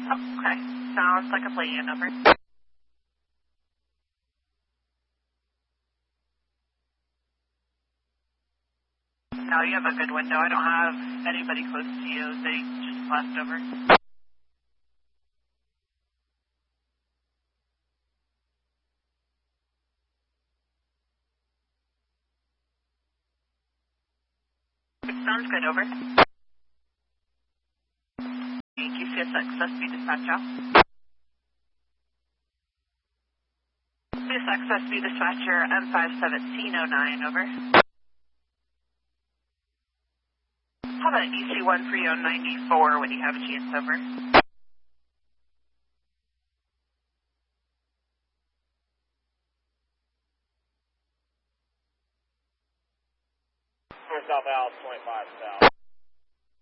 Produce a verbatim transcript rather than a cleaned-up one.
Okay. Sounds like a plan, over. No, you have a good window. I don't have anybody close to you. They just left over. Sounds good, over. Thank you, C S X S B dispatch out. C S X S B dispatcher M five seventeen oh nine, over. How about E C one three oh ninety-four when you have a chance, over? South Al, twenty-five South.